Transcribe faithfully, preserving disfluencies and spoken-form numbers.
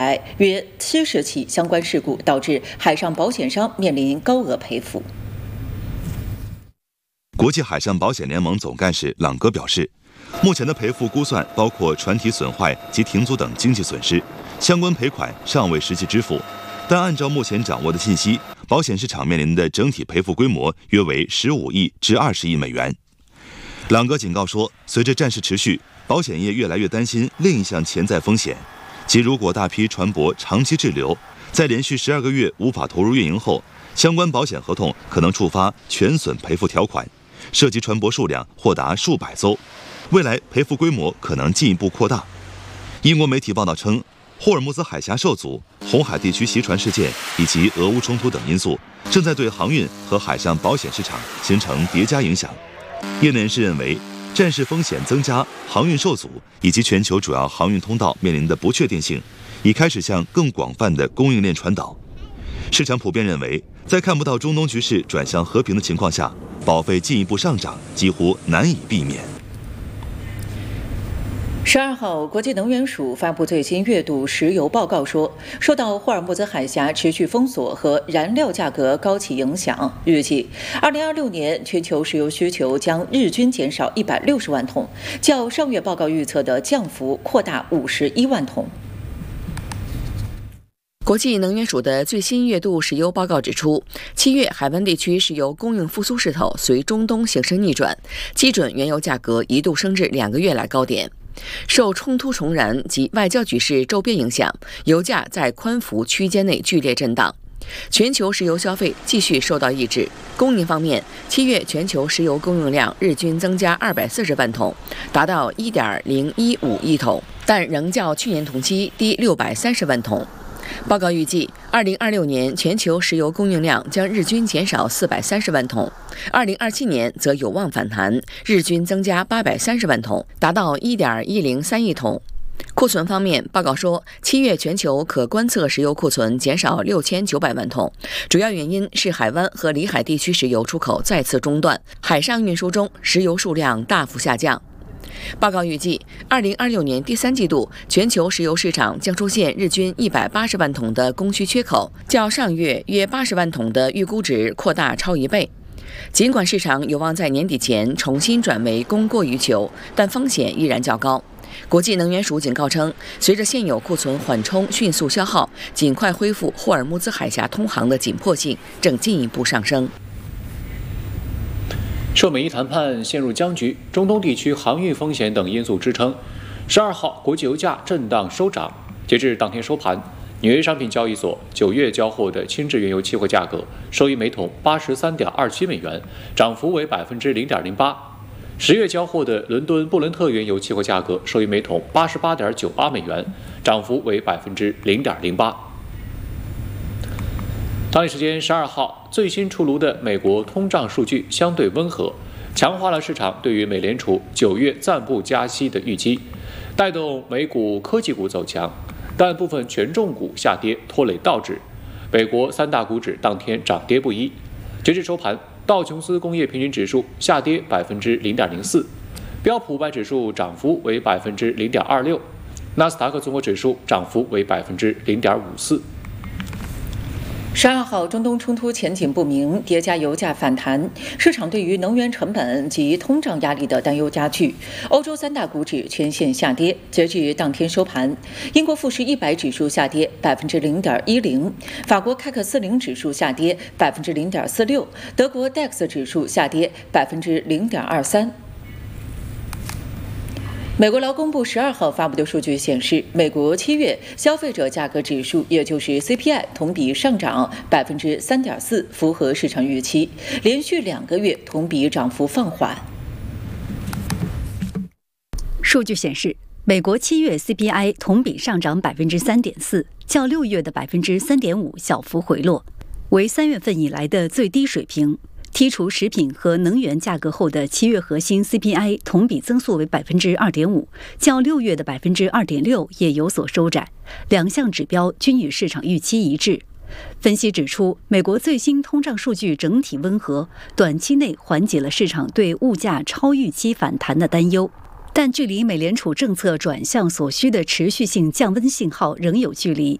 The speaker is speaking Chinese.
来约七十起相关事故，导致海上保险商面临高额赔付。 国际海上保险联盟总干事朗格表示，目前的赔付估算包括船体损坏及停租等经济损失，相关赔款尚未实际支付。但按照目前掌握的信息，保险市场面临的整体赔付规模约为十五亿至二十亿美元。朗格警告说，随着战事持续，保险业越来越担心另一项潜在风险，即如果大批船舶长期滞留，在连续十二个月无法投入运营后，相关保险合同可能触发全损赔付条款，涉及船舶数量或达数百艘，未来赔付规模可能进一步扩大。英国媒体报道称，霍尔木兹海峡受阻、红海地区袭船事件以及俄乌冲突等因素，正在对航运和海上保险市场形成叠加影响。业内人士认为，战事风险增加、航运受阻以及全球主要航运通道面临的不确定性，已开始向更广泛的供应链传导。市场普遍认为，在看不到中东局势转向和平的情况下，保费进一步上涨几乎难以避免。 十二号，国际能源署发布最新月度石油报告说，受到霍尔木兹海峡持续封锁和燃料价格高企影响，预计二零二六年全球石油需求将日均减少一百六十万桶，较上月报告预测的降幅扩大五十一万桶。 国际能源署的最新月度石油报告指出，七月海湾地区石油供应复苏势头随中东形势逆转，基准原油价格一度升至两个月来高点。受冲突重燃及外交局势周边影响，油价在宽幅区间内剧烈震荡。全球石油消费继续受到抑制。供应方面，七月全球石油供应量日均增加二百四十万桶，达到一点零一五亿桶，但仍较去年同期低六百三十万桶。报告预计，二零二六年全球石油供应量将日均减少四百三十万桶，二零二七年则有望反弹，日均增加八百三十万桶，达到一点一零三亿桶。库存方面，报告说，七月全球可观测石油库存减少六千九百万桶，主要原因是海湾和里海地区石油出口再次中断，海上运输中石油数量大幅下降。报告预计，二零二六年第三季度全球石油市场将出现日均一百八十万桶的供需缺口，较上月约八十万桶的预估值扩大超一倍。尽管市场有望在年底前重新转为供过于求，但风险依然较高。国际能源署警告称，随着现有库存缓冲迅速消耗，尽快恢复霍尔木兹海峡通航的紧迫性正进一步上升。 受美伊谈判陷入僵局、中东地区航运风险等因素支撑，十二号国际油价震荡收涨。截至当天收盘，纽约商品交易所九月交货的轻质原油期货价格收于每桶八十三点二七美元，涨幅为百分之零点零八。十月交货的伦敦布伦特原油期货价格收于每桶八十八点九八美元，涨幅为百分之零点零八。当地时间十二号，最新出炉的美国通胀数据相对温和，强化了市场对于美联储九月暂不加息的预期，带动美股科技股走强，但部分权重股下跌拖累道指。美国三大股指当天涨跌不一。截至收盘，道琼斯工业平均指数下跌百分之零点零四，标普五百指数涨幅为百分之零点二六，纳斯达克综合指数涨幅为百分之零点五四。 十二号，中东冲突前景不明，叠加油价反弹，市场对于能源成本及通胀压力的担忧加剧。欧洲三大股指全线下跌，截至当天收盘，英国富时一百指数下跌百分之零点一零，法国开克斯林指数下跌百分之零点四六，德国 D A X 指数下跌百分之零点二三。美国劳工部十二号发布的数据显示，美国七月消费者价格指数，也就是 C P I， 同比上涨百分之三点四，符合市场预期，连续两个月同比涨幅放缓。 数据显示，美国七月 C P I 同比上涨百分之三点四，较六月的百分之三点五小幅回落，为三月份以来的最低水平。剔除食品和能源价格后的七月核心 C P I 同比增速为百分之二点五，较六月的百分之二点六也有所收窄，两项指标均与市场预期一致。分析指出，美国最新通胀数据整体温和，短期内缓解了市场对物价超预期反弹的担忧，但距离美联储政策转向所需的持续性降温信号仍有距离。